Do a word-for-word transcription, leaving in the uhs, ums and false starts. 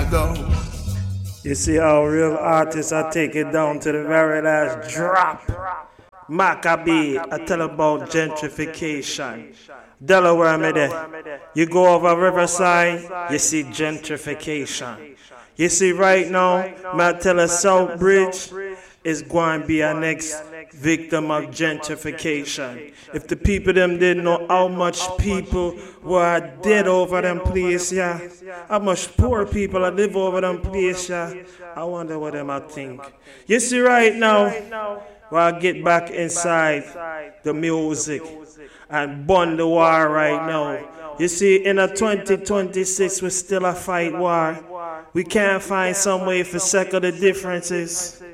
go. You see how real artists are taking it down to the very last drop. Maccabee, I tell about gentrification. Delaware, me there. You go over Riverside, you see gentrification. You see right now, I tell a South Bridge is going to be our next victim of gentrification. If the people them didn't know how much people were dead over them place, yeah, how much poor people that live over them place, yeah, I wonder what them I think. You see right now, well, I get back inside the music and burn the war right now. You see, in a twenty twenty-six, we still a fight war. We can't find some way for settle the differences.